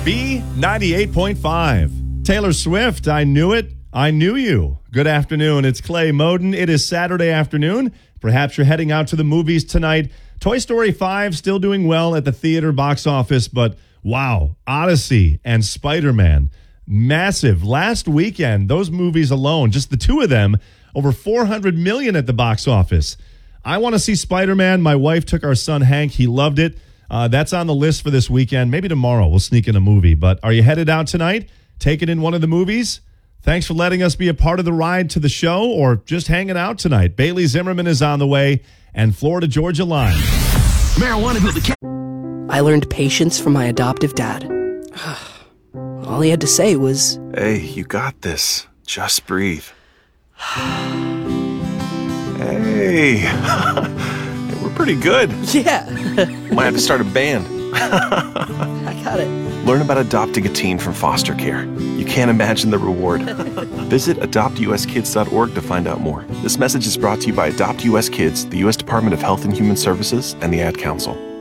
B98.5. Taylor Swift, I Knew It, I Knew You. Good afternoon. It's Clay Moden. It is Saturday afternoon. Perhaps you're heading out to the movies tonight. Toy Story 5 still doing well at the theater box office, but wow, Odyssey and Spider-Man, massive. Last weekend, those movies alone, just the two of them, over $400 million at the box office. I want to see Spider-Man. My wife took our son Hank. He loved it. That's on the list for this weekend. Maybe tomorrow we'll sneak in a movie. But are you headed out tonight? Taking in one of the movies? Thanks for letting us be a part of the ride to the show or just hanging out tonight. Bailey Zimmerman is on the way and Florida Georgia Line. Marijuana built the I learned patience from my adoptive dad. All he had to say was, "Hey, you got this. Just breathe." Hey, we're pretty good. yeah, Might have to start a band. I got it. Learn about adopting a teen from foster care. You can't imagine the reward. Visit adoptuskids.org to find out more. This message is brought to you by Adopt US Kids, the U.S. Department of Health and Human Services, and the Ad Council.